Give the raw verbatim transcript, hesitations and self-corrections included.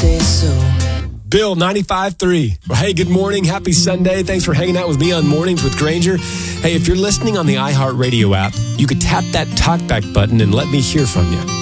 say so. Bill, ninety-five three. Well, hey, good morning. Happy Sunday. Thanks for hanging out with me on Mornings with Granger. Hey, if you're listening on the iHeartRadio app, you could tap that talkback button and let me hear from you.